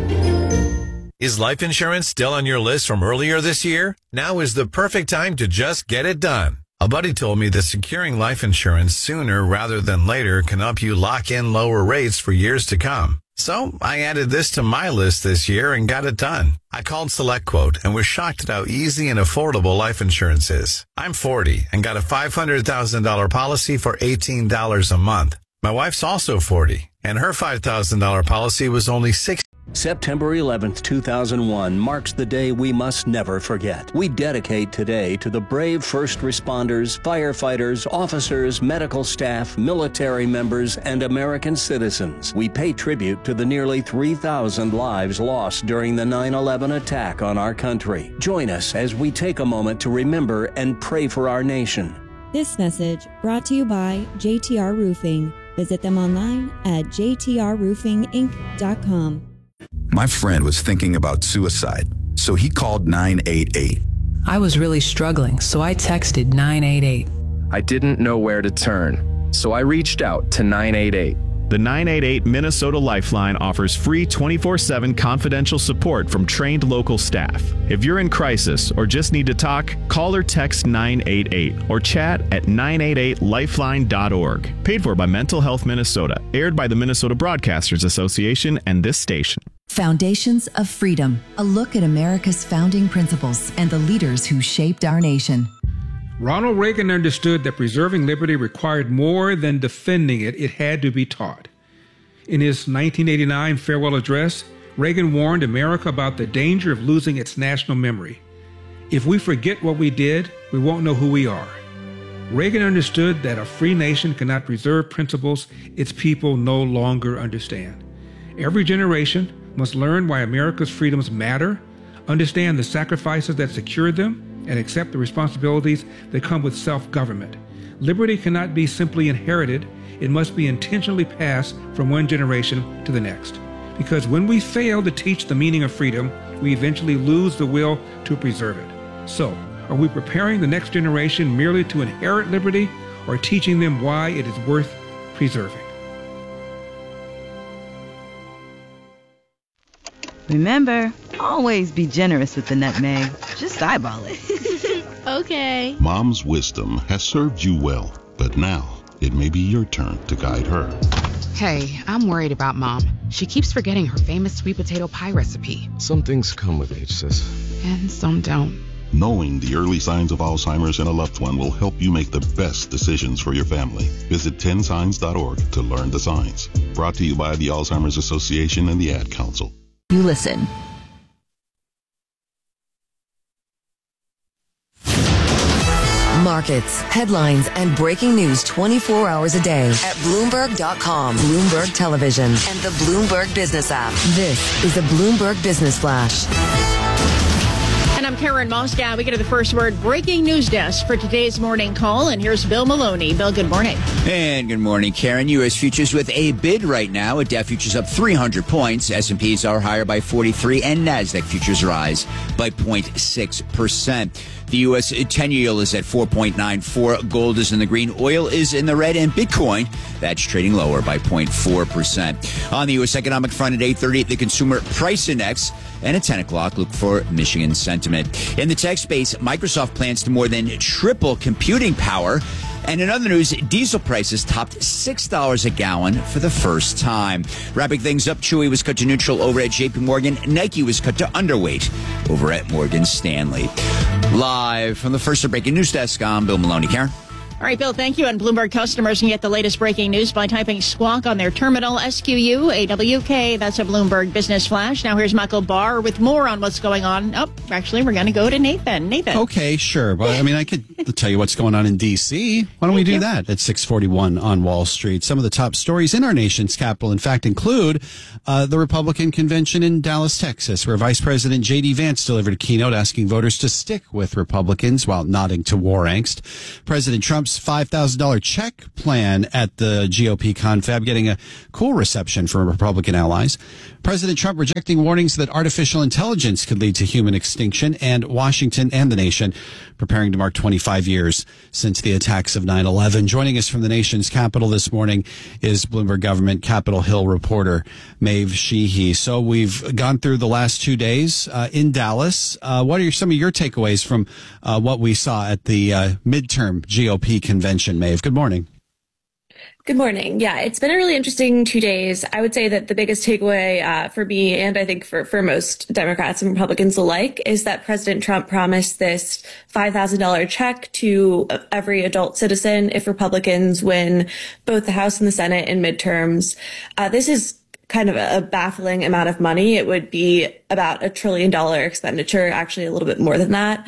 Is life insurance still on your list from earlier this year? Now is the perfect time to just get it done. A buddy told me that securing life insurance sooner rather than later can help you lock in lower rates for years to come. So I added this to my list this year and got it done. I called SelectQuote and was shocked at how easy and affordable life insurance is. I'm 40 and got a $500,000 policy for $18 a month. My wife's also 40 and her $5,000 policy was only $60. September 11th, 2001 marks the day we must never forget. We dedicate today to the brave first responders, firefighters, officers, medical staff, military members, and American citizens. We pay tribute to the nearly 3,000 lives lost during the 9/11 attack on our country. Join us as we take a moment to remember and pray for our nation. This message brought to you by JTR Roofing. Visit them online at jtrroofinginc.com. My friend was thinking about suicide, so he called 988. I was really struggling, so I texted 988. I didn't know where to turn, so I reached out to 988. The 988 Minnesota Lifeline offers free 24/7 confidential support from trained local staff. If you're in crisis or just need to talk, call or text 988 or chat at 988lifeline.org. Paid for by Mental Health Minnesota. Aired by the Minnesota Broadcasters Association and this station. Foundations of Freedom. A look at America's founding principles and the leaders who shaped our nation. Ronald Reagan understood that preserving liberty required more than defending it. It had to be taught. In his 1989 farewell address, Reagan warned America about the danger of losing its national memory. If we forget what we did, we won't know who we are. Reagan understood that a free nation cannot preserve principles its people no longer understand. Every generation must learn why America's freedoms matter, understand the sacrifices that secured them, and accept the responsibilities that come with self-government. Liberty cannot be simply inherited. It must be intentionally passed from one generation to the next. Because when we fail to teach the meaning of freedom, we eventually lose the will to preserve it. So, are we preparing the next generation merely to inherit liberty, or teaching them why it is worth preserving? Remember, always be generous with the nutmeg. Just eyeball it. Okay. Mom's wisdom has served you well, but now it may be your turn to guide her. Hey, I'm worried about Mom. She keeps forgetting her famous sweet potato pie recipe. Some things come with age, sis. And some don't. Knowing the early signs of Alzheimer's in a loved one will help you make the best decisions for your family. Visit 10signs.org to learn the signs. Brought to you by the Alzheimer's Association and the Ad Council. You listen. Markets, headlines, and breaking news 24 hours a day at Bloomberg.com, Bloomberg Television, and the Bloomberg Business app. This is the Bloomberg Business Flash. And I'm Karen Moscow. We get to the first word breaking news desk for today's morning call. And here's Bill Maloney. Bill, good morning. And good morning, Karen. U.S. futures with a bid right now. A Dow futures up 300 points. S&Ps are higher by 43 and NASDAQ futures rise by 0.6%. The U.S. 10-year yield is at 4.94. Gold is in the green. Oil is in the red. And Bitcoin, that's trading lower by 0.4%. On the U.S. economic front at 8:30, the Consumer Price Index. And at 10 o'clock, look for Michigan sentiment. In the tech space, Microsoft plans to more than triple computing power. And in other news, diesel prices topped $6 a gallon for the first time. Wrapping things up, Chewy was cut to neutral over at JP Morgan. Nike was cut to underweight over at Morgan Stanley. Live from the first breaking news desk, I'm Bill Maloney. Karen? All right, Bill, thank you. And Bloomberg customers can get the latest breaking news by typing Squawk on their terminal, SQUAWK. That's a Bloomberg Business Flash. Now here's Michael Barr with more on what's going on. Oh, actually, we're going to go to Nathan. Nathan. Okay, sure. But I mean, I could tell you what's going on in D.C. Why don't we do that at 6:41 on Wall Street? Some of the top stories in our nation's capital, in fact, include the Republican convention in Dallas, Texas, where Vice President J.D. Vance delivered a keynote asking voters to stick with Republicans while nodding to war angst. President Trump's $5,000 check plan at the GOP confab getting a cool reception from Republican allies. President Trump rejecting warnings that artificial intelligence could lead to human extinction, and Washington and the nation preparing to mark 25 years since the attacks of 9/11. Joining us from the nation's capital this morning is Bloomberg Government Capitol Hill reporter Maeve Sheehy. So we've gone through the last 2 days in Dallas. What are some of your takeaways from what we saw at the midterm GOP convention, Maeve? Good morning. Good morning. Yeah, it's been a really interesting 2 days. I would say that the biggest takeaway for me, and I think for most Democrats and Republicans alike, is that President Trump promised this $5,000 check to every adult citizen if Republicans win both the House and the Senate in midterms. This is kind of a baffling amount of money. It would be about $1 trillion expenditure, actually a little bit more than that.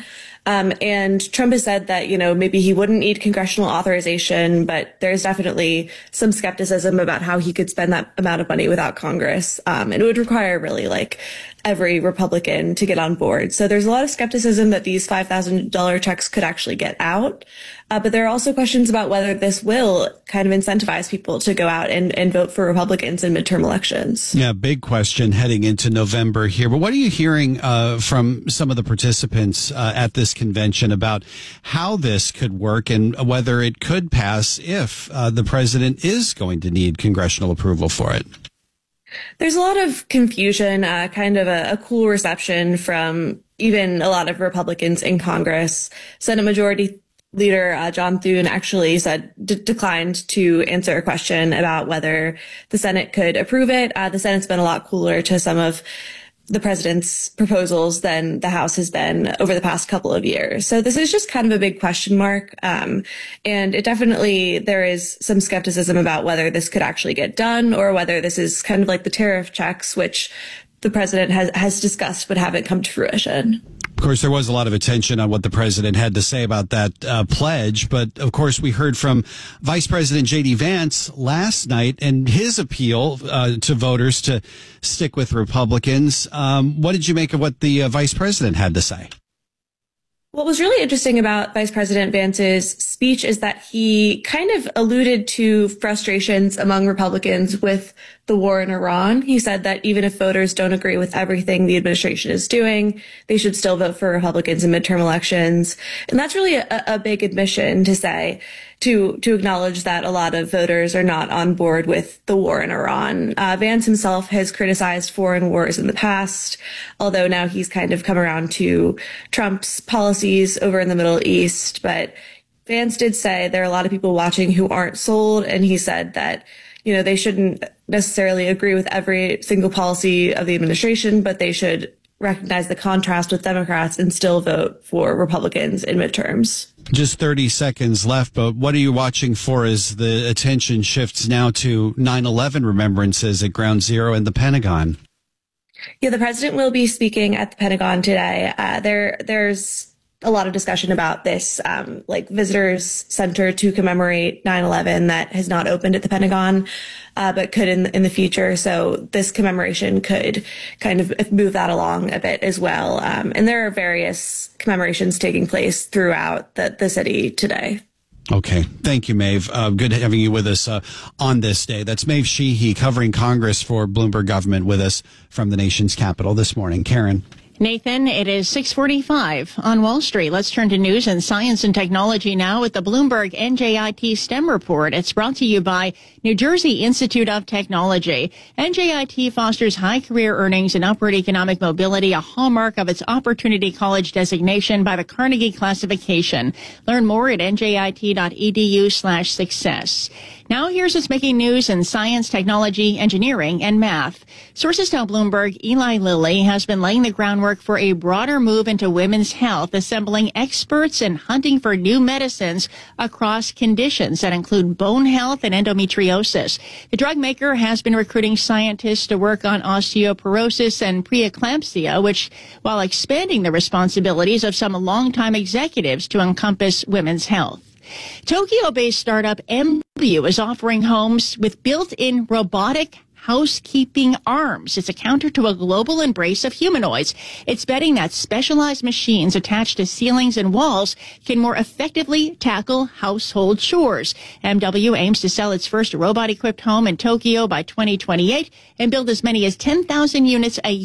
And Trump has said that, maybe he wouldn't need congressional authorization, but there's definitely some skepticism about how he could spend that amount of money without Congress. And it would require really every Republican to get on board. So there's a lot of skepticism that these $5,000 checks could actually get out. But there are also questions about whether this will kind of incentivize people to go out and vote for Republicans in midterm elections. Yeah, big question heading into November here. But what are you hearing from some of the participants at this convention about how this could work and whether it could pass if the president is going to need congressional approval for it? There's a lot of confusion, kind of a cool reception from even a lot of Republicans in Congress. Senate Majority Leader John Thune actually declined to answer a question about whether the Senate could approve it. The Senate's been a lot cooler to some of the president's proposals than the House has been over the past couple of years. So this is just kind of a big question mark. And there is some skepticism about whether this could actually get done or whether this is kind of like the tariff checks, which the president has discussed but haven't come to fruition. Of course, there was a lot of attention on what the president had to say about that pledge. But, of course, we heard from Vice President J.D. Vance last night and his appeal to voters to stick with Republicans. What did you make of what the vice president had to say? What was really interesting about Vice President Vance's speech is that he kind of alluded to frustrations among Republicans with the war in Iran. He said that even if voters don't agree with everything the administration is doing, they should still vote for Republicans in midterm elections. And that's really a big admission to say, to acknowledge that a lot of voters are not on board with the war in Iran. Vance himself has criticized foreign wars in the past, although now he's kind of come around to Trump's policies over in the Middle East. But Vance did say there are a lot of people watching who aren't sold, and he said that they shouldn't necessarily agree with every single policy of the administration, but they should recognize the contrast with Democrats and still vote for Republicans in midterms. Just 30 seconds left, but what are you watching for as the attention shifts now to 9/11 remembrances at Ground Zero and the Pentagon? Yeah, the president will be speaking at the Pentagon today. There's a lot of discussion about this, visitors center to commemorate 9/11 that has not opened at the Pentagon, but could in the future. So this commemoration could kind of move that along a bit as well. And there are various commemorations taking place throughout the city today. Okay. Thank you, Maeve. Good having you with us on this day. That's Maeve Sheehy covering Congress for Bloomberg Government with us from the nation's capital this morning. Karen. Nathan, it is 6:45 on Wall Street. Let's turn to news and science and technology now with the Bloomberg NJIT STEM report. It's brought to you by New Jersey Institute of Technology. NJIT fosters high career earnings and upward economic mobility, a hallmark of its Opportunity College designation by the Carnegie classification. Learn more at njit.edu/success. Now here's what's making news in science, technology, engineering, and math. Sources tell Bloomberg Eli Lilly has been laying the groundwork for a broader move into women's health, assembling experts and hunting for new medicines across conditions that include bone health and endometriosis. The drug maker has been recruiting scientists to work on osteoporosis and preeclampsia, which, while expanding the responsibilities of some longtime executives to encompass women's health. Tokyo-based startup MW is offering homes with built-in robotic housekeeping arms. It's a counter to a global embrace of humanoids. It's betting that specialized machines attached to ceilings and walls can more effectively tackle household chores. MW aims to sell its first robot-equipped home in Tokyo by 2028 and build as many as 10,000 units a year.